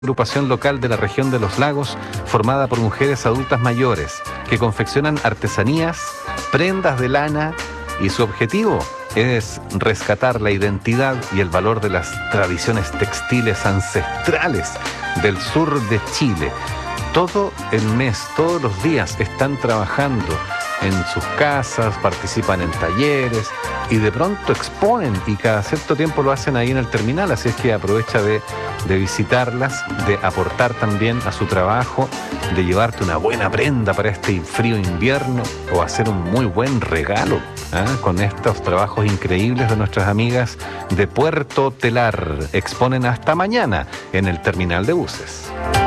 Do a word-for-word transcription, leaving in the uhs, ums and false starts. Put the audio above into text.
Agrupación local de la región de los lagos formada por mujeres adultas mayores que confeccionan artesanías, prendas de lana y su objetivo es rescatar la identidad y el valor de las tradiciones textiles ancestrales del sur de Chile. Todo el mes, todos los días están trabajando en sus casas, participan en talleres y de pronto exponen y cada cierto tiempo lo hacen ahí en el terminal, así es que aprovecha de, de visitarlas, de aportar también a su trabajo, de llevarte una buena prenda para este frío invierno o hacer un muy buen regalo ¿eh? con estos trabajos increíbles de nuestras amigas de Puerto Telar. Exponen hasta mañana en el terminal de buses.